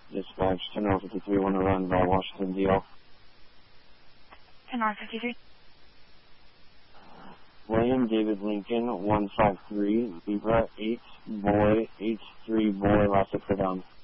Dispatch 10-53, want to run by Washington, D.L. 10-53. William David Lincoln, 153, Libra 8, Boy, H3, Boy, Last Put down.